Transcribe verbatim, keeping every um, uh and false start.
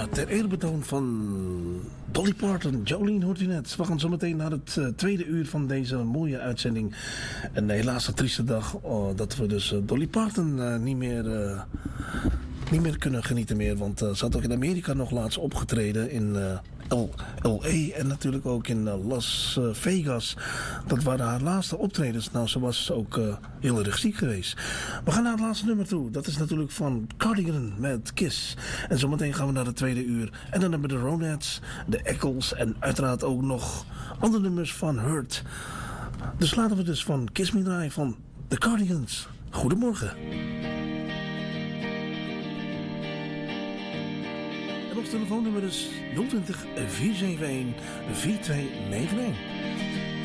Ja, ter eerbetoon van Dolly Parton, Jolene hoort u net. We gaan zo meteen naar het uh, tweede uur van deze mooie uitzending. En helaas een trieste dag oh, dat we dus uh, Dolly Parton uh, niet meer... Uh, niet meer kunnen genieten meer, want uh, ze had ook in Amerika nog laatst opgetreden in uh, L A en natuurlijk ook in uh, Las Vegas. Dat waren haar laatste optredens. Nou, ze was ook uh, heel erg ziek geweest. We gaan naar het laatste nummer toe. Dat is natuurlijk van Cardigan met Kiss. En zometeen gaan we naar het tweede uur. En dan hebben we de Ronettes, de Eccles en uiteraard ook nog andere nummers van Hurt. Dus laten we dus van Kiss Me draaien van de Cardigans. Goedemorgen. En ons telefoonnummer is nul twintig, vier zeven een, vier twee negen een.